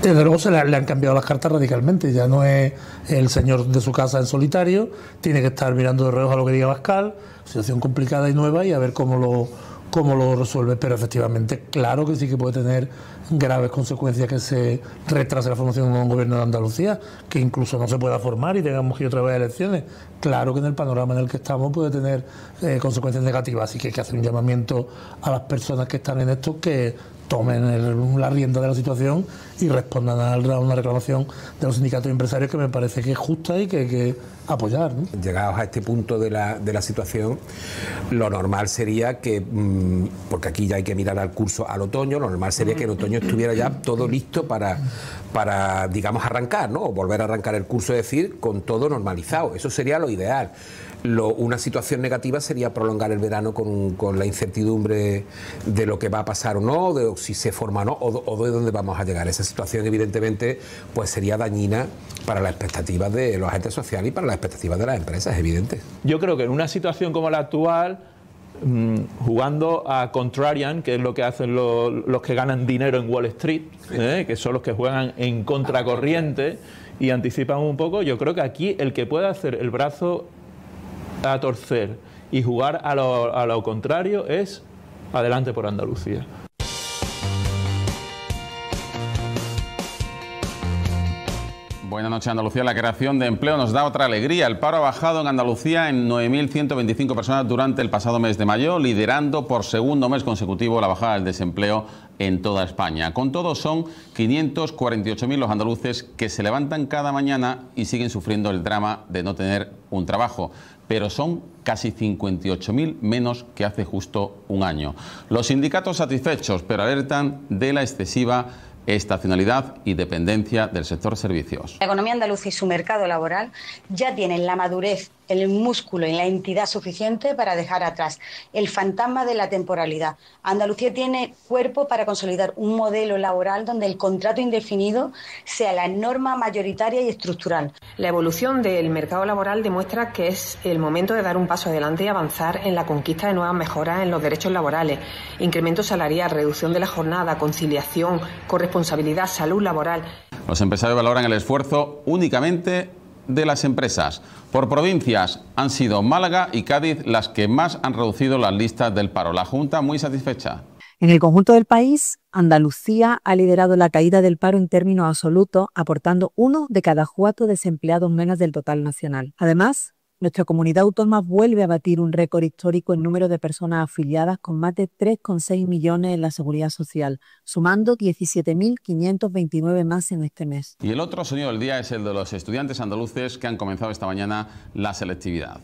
Desde luego le han cambiado las cartas radicalmente. Ya no es el señor de su casa en solitario, tiene que estar mirando de reojo a lo que diga Abascal, situación complicada y nueva, y a ver cómo lo resuelve. Pero efectivamente, claro que sí que puede tener graves consecuencias que se retrase la formación de un gobierno de Andalucía, que incluso no se pueda formar y tengamos que ir otra vez a elecciones. Claro que en el panorama en el que estamos puede tener consecuencias negativas, así que hay que hacer un llamamiento a las personas que están en esto que tomen la rienda de la situación y respondan a una reclamación de los sindicatos empresarios que me parece que es justa y que hay que apoyar, ¿no? Llegados a este punto de la situación, lo normal sería que, porque aquí ya hay que mirar al curso al otoño, lo normal sería que en otoño estuviera ya todo listo para digamos, arrancar, ¿no? O volver a arrancar el curso, es decir, con todo normalizado. Eso sería lo ideal. Una situación negativa sería prolongar el verano con la incertidumbre de lo que va a pasar o no, de si se forma o no, o de dónde vamos a llegar. Esa situación, evidentemente, pues sería dañina para las expectativas de los agentes sociales y para las expectativas de las empresas, es evidente. Yo creo que en una situación como la actual, jugando a contrarian, que es lo que hacen los que ganan dinero en Wall Street, que son los que juegan en contracorriente y anticipan un poco, yo creo que aquí el que puede hacer el brazo a torcer y jugar a lo contrario es Adelante por Andalucía. Buenas noches, Andalucía. La creación de empleo nos da otra alegría. El paro ha bajado en Andalucía en 9.125 personas durante el pasado mes de mayo, liderando por segundo mes consecutivo la bajada del desempleo en toda España. Con todo, son 548.000 los andaluces que se levantan cada mañana y siguen sufriendo el drama de no tener un trabajo, pero son casi 58.000 menos que hace justo un año. Los sindicatos satisfechos, pero alertan de la excesiva estacionalidad y dependencia del sector servicios. La economía andaluza y su mercado laboral ya tienen la madurez, el músculo y la entidad suficiente para dejar atrás el fantasma de la temporalidad. Andalucía tiene cuerpo para consolidar un modelo laboral donde el contrato indefinido sea la norma mayoritaria y estructural. La evolución del mercado laboral demuestra que es el momento de dar un paso adelante y avanzar en la conquista de nuevas mejoras en los derechos laborales, incremento salarial, reducción de la jornada, conciliación, corresponsabilidad, salud laboral. Los empresarios valoran el esfuerzo únicamente de las empresas. Por provincias han sido Málaga y Cádiz las que más han reducido las listas del paro. La Junta muy satisfecha. En el conjunto del país, Andalucía ha liderado la caída del paro en términos absolutos, aportando 1 de cada 4 desempleados menos del total nacional. Además, nuestra comunidad autónoma vuelve a batir un récord histórico en número de personas afiliadas, con más de 3,6 millones en la Seguridad Social, sumando 17.529 más en este mes. Y el otro sonido del día es el de los estudiantes andaluces que han comenzado esta mañana la selectividad.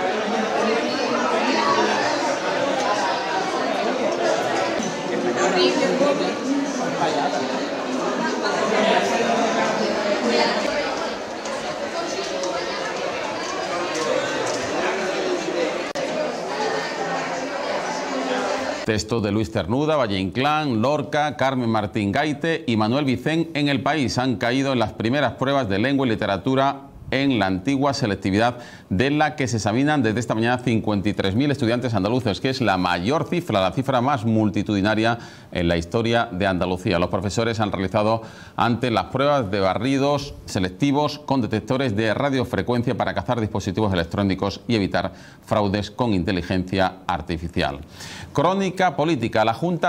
Textos de Luis Cernuda, Valle Inclán, Lorca, Carmen Martín Gaite y Manuel Vicén en El País han caído en las primeras pruebas de lengua y literatura en la antigua selectividad, de la que se examinan desde esta mañana 53.000 estudiantes andaluces, que es la mayor cifra, la cifra más multitudinaria en la historia de Andalucía. Los profesores han realizado antes las pruebas de barridos selectivos con detectores de radiofrecuencia para cazar dispositivos electrónicos y evitar fraudes con inteligencia artificial. Crónica política. La Junta